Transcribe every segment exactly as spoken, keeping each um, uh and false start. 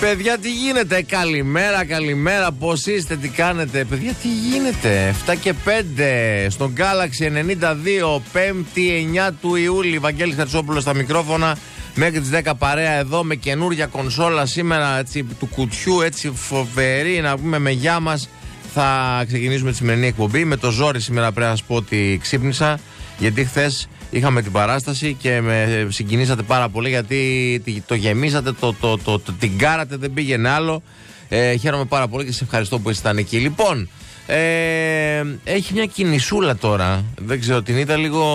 Παιδιά, τι γίνεται? Καλημέρα, καλημέρα. Πώς είστε, τι κάνετε? Παιδιά, τι γίνεται? εφτά και πέντε στον Galaxy ενενήντα δύο, πέμπτη εννιά του Ιούλη. Βαγγέλης Χαρτσόπουλος στα μικρόφωνα. Μέχρι τις δέκα παρέα εδώ με καινούρια κονσόλα σήμερα, έτσι, του κουτιού, έτσι φοβερή, να πούμε, με γεια μας. Θα ξεκινήσουμε τη σημερινή εκπομπή. Με το ζόρι σήμερα πρέπει να σας πω ότι ξύπνησα, γιατί χθες είχαμε την παράσταση και με συγκινήσατε πάρα πολύ, γιατί το γεμίσατε, το, το, το, το την κάρατε, δεν πήγαινε άλλο. Ε, χαίρομαι πάρα πολύ και σε ευχαριστώ που ήσασταν εκεί. Λοιπόν, ε, έχει μια κινησούλα τώρα. Δεν ξέρω, την είδα λίγο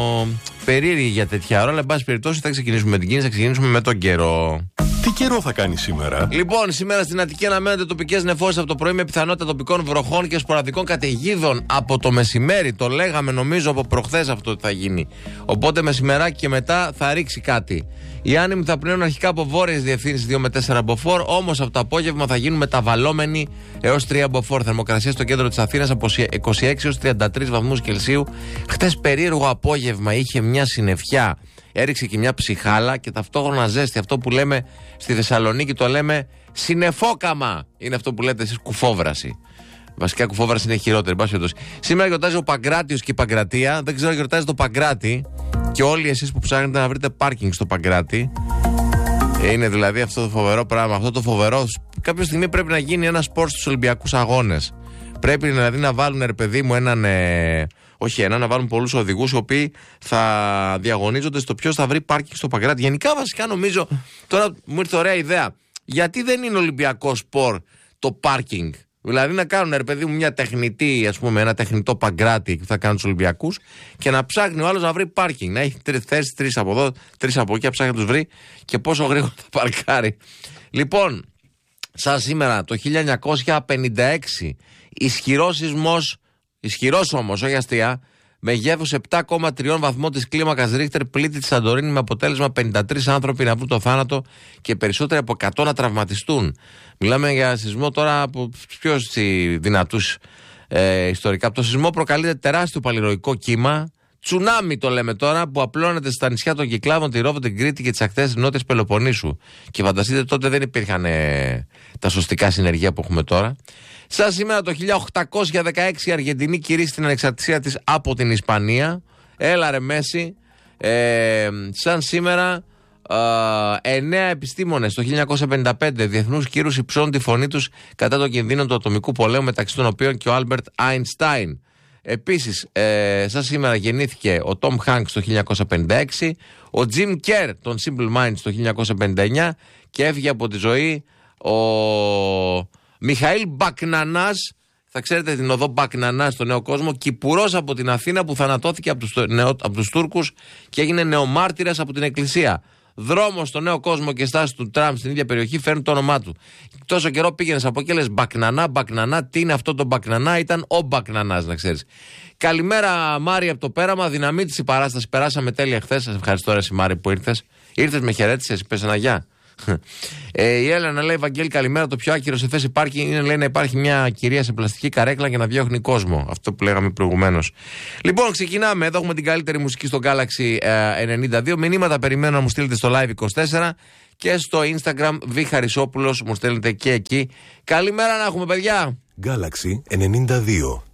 περίεργη για τέτοια ώρα, αλλά εν πάση περιπτώσει θα ξεκινήσουμε με την κίνηση, θα ξεκινήσουμε με τον καιρό. Τι καιρό θα κάνει σήμερα? Λοιπόν, σήμερα στην Αττική αναμένονται τοπικές νεφώσεις από το πρωί με πιθανότητα τοπικών βροχών και σποραδικών καταιγίδων από το μεσημέρι. Το λέγαμε νομίζω από προχθές αυτό ότι θα γίνει. Οπότε μεσημεράκι και μετά θα ρίξει κάτι. Οι άνεμοι θα πνέουν αρχικά από βόρειες διευθύνσεις δύο με τέσσερα μποφόρ, όμως από το απόγευμα θα γίνουν μεταβαλλόμενοι έως τρία μποφόρ. Θερμοκρασία στο κέντρο της Αθήνας από είκοσι έξι έως τριάντα τρεις βαθμούς Κελσίου. Χτες περίεργο απόγευμα, είχε μια συννεφιά. Έριξε και μια ψυχάλα και ταυτόχρονα ζέστη. Αυτό που λέμε στη Θεσσαλονίκη το λέμε συννεφόκαμα. Είναι αυτό που λέτε εσείς κουφόβραση. Βασικά κουφόβραση είναι χειρότερη. Σήμερα γιορτάζει ο Παγκράτιος και η Παγκρατία. Δεν ξέρω, γιορτάζει το Παγκράτη. Και όλοι εσείς που ψάχνετε να βρείτε πάρκινγκ στο Παγκράτη. Είναι δηλαδή αυτό το φοβερό πράγμα. Αυτό το φοβερό. Κάποια στιγμή πρέπει να γίνει ένα σπορ στους Ολυμπιακούς Αγώνες. Πρέπει δηλαδή να βάλουν, ρε παιδί μου, έναν. Ε, όχι ένα, να βάλουν πολλούς οδηγούς οι οποίοι θα διαγωνίζονται στο ποιος θα βρει πάρκινγκ στο Παγκράτη. Γενικά, βασικά νομίζω. Τώρα μου ήρθε ωραία ιδέα. Γιατί δεν είναι Ολυμπιακό σπορ το πάρκινγκ? Δηλαδή να κάνουν, ρε παιδί μου, μια τεχνητή, ας πούμε, ένα τεχνητό Παγκράτη που θα κάνουν τους Ολυμπιακούς και να ψάχνει ο άλλος να βρει πάρκινγκ. Να έχει θέσεις τρεις από εδώ, τρεις από εκεί, να ψάχνει να τους βρει και πόσο γρήγορα θα παρκάρει. Λοιπόν, σαν σήμερα το χίλια εννιακόσια πενήντα έξι, ισχυρός σεισμός, ισχυρός όμως, όχι αστεία, μεγέθους επτά κόμμα τρία βαθμών της κλίμακας Ρίχτερ πλήττει τη Σαντορίνη με αποτέλεσμα πενήντα τρεις άνθρωποι να βρουν το θάνατο και περισσότεροι από εκατό να τραυματιστούν. Μιλάμε για σεισμό τώρα από τους πιο δυνατούς ε, ιστορικά. Από το σεισμό προκαλείται τεράστιο παλιροϊκό κύμα. Τσουνάμι το λέμε τώρα, που απλώνεται στα νησιά των Κυκλάδων, τη Ρόβο, την Κρήτη και τις ακτές της Νότιας Πελοποννήσου. Και φανταστείτε, τότε δεν υπήρχαν ε, τα σωστικά συνεργεία που έχουμε τώρα. Σαν σήμερα το χίλια οκτακόσια δεκαέξι η Αργεντινή κηρύσσει την ανεξαρτησία της από την Ισπανία. Έλα ρε Μέση. Ε, σαν σήμερα ε, εννέα επιστήμονες το χίλια εννιακόσια πενήντα πέντε διεθνούς κύρους υψώνουν τη φωνή τους κατά των κινδύνων του ατομικού πολέμου, μεταξύ των οποίων και ο Άλμπερτ Άινστάιν. Επίσης, ε, σαν σήμερα γεννήθηκε ο Τόμ Χάνκς το χίλια εννιακόσια πενήντα έξι, ο Τζιμ Κέρ των Simple Minds το χίλια εννιακόσια πενήντα εννιά και έφυγε από τη ζωή ο Μιχαήλ Μπακνανάς. Θα ξέρετε την οδό Μπακνανά στο Νέο Κόσμο, κυπουρός από την Αθήνα που θανατώθηκε από τους, νεο, από τους Τούρκους και έγινε νεομάρτυρας από την Εκκλησία. Δρόμος στο Νέο Κόσμο και στάση του Τραμπ στην ίδια περιοχή φέρνουν το όνομά του. Τόσο καιρό πήγαινες από εκεί, λες Μπακνανά, Μπακνανά, τι είναι αυτό το Μπακνανά? Ήταν ο Μπακνανάς, να ξέρεις. Καλημέρα Μάρη από το Πέραμα, δυναμίτης η παράσταση, περάσαμε τέλεια χθες. Σας ευχαριστώ ρε Μάρη που ήρθες. Ήρθες, με χαιρέτησες, είπες ένα γεια. Ε, η Έλενα λέει: Βαγγέλη, καλημέρα. Το πιο άκυρο σε θέση πάρκινγκ είναι, λέει, να υπάρχει μια κυρία σε πλαστική καρέκλα και να διώχνει κόσμο. Αυτό που λέγαμε προηγουμένως. Λοιπόν, ξεκινάμε. Εδώ έχουμε την καλύτερη μουσική στο Galaxy ε, ενενήντα δύο. Μηνύματα περιμένω να μου στείλετε στο Live είκοσι τέσσερα και στο Instagram Β Χαρισόπουλος. Μου στέλνετε και εκεί. Καλημέρα να έχουμε, παιδιά. Galaxy ενενήντα δύο.